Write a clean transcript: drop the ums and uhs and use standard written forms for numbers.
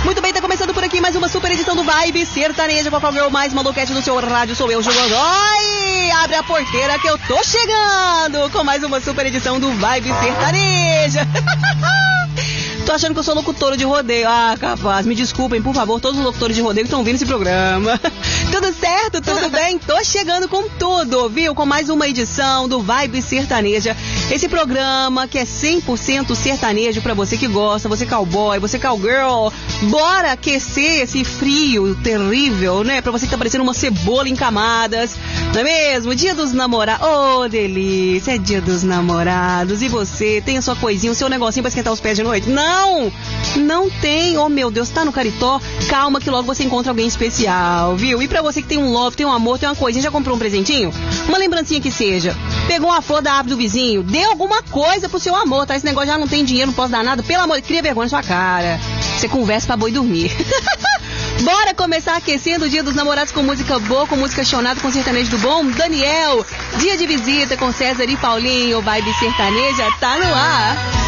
Muito bem, tá começando por aqui mais uma super edição do Vibe Sertaneja com a Girl mais maluquete do seu rádio. Sou eu, Ju Godoy. Abre a porteira que eu tô chegando com mais uma super edição do Vibe Sertaneja. Tô achando que eu sou locutora de rodeio. Ah, capaz, me desculpem, por favor, todos os locutores de rodeio que estão ouvindo esse programa. Tudo certo? Tudo bem? Tô chegando com tudo, viu? Com mais uma edição do Vibe Sertaneja. Esse programa que é 100% sertanejo pra você que gosta, você cowboy, você cowgirl. Bora aquecer esse frio terrível, né? Pra você que tá parecendo uma cebola em camadas. Não é mesmo? Dia dos namorados. Oh, delícia, é dia dos namorados. E você tem a sua coisinha, o seu negocinho pra esquentar os pés de noite? Não tem. Oh, meu Deus, tá no Caritó? Calma que logo você encontra alguém especial, viu? E pra você que tem um love, tem um amor, tem uma coisinha, já comprou um presentinho? Uma lembrancinha que seja. Pegou uma flor da árvore do vizinho, dê alguma coisa pro seu amor, tá? Esse negócio já não tem dinheiro, não posso dar nada. Pelo amor, cria vergonha na sua cara. Você conversa pra boi dormir. Bora começar aquecendo o Dia dos Namorados com música boa, com música chonada, com sertanejo do bom. Daniel, dia de visita com César e Paulinho, Vibe Sertaneja tá no ar.